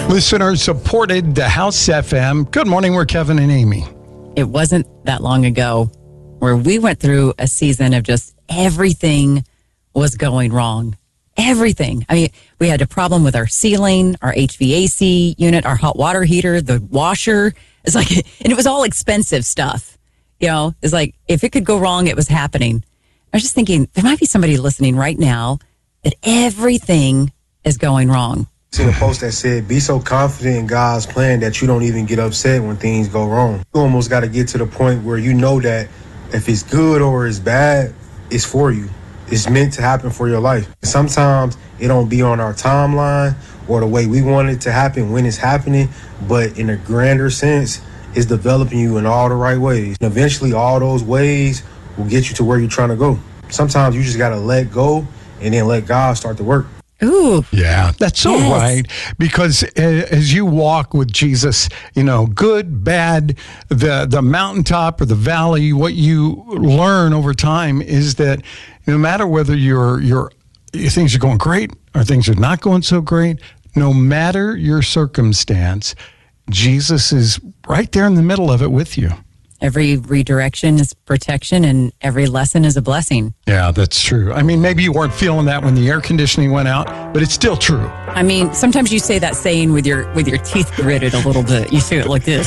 Listener supported the House FM. Good morning, we're Kevin and Amy. It wasn't that long ago where we went through a season of just everything was going wrong. Everything. I mean, we had a problem with our ceiling, our HVAC unit, our hot water heater, the washer. It's like, and it was all expensive stuff. You know, it's like, if it could go wrong, it was happening. I was just thinking, there might be somebody listening right now that everything is going wrong. Seen a post that said, be so confident in God's plan that you don't even get upset when things go wrong. You almost got to get to the point where you know that if it's good or it's bad, it's for you. It's meant to happen for your life. Sometimes it don't be on our timeline or the way we want it to happen when it's happening, but in a grander sense, it's developing you in all the right ways. And eventually, all those ways will get you to where you're trying to go. Sometimes you just got to let go and then let God start to work. Ooh. Yeah, that's so Yes. right. Because as you walk with Jesus, you know, good, bad, the mountaintop or the valley, what you learn over time is that no matter whether your things are going great or things are not going so great, no matter your circumstance, Jesus is right there in the middle of it with you. Every redirection is protection and every lesson is a blessing. Yeah, that's true. I mean, maybe you weren't feeling that when the air conditioning went out, but it's still true. I mean, sometimes you say that saying with your teeth gritted a little bit. You say it like this.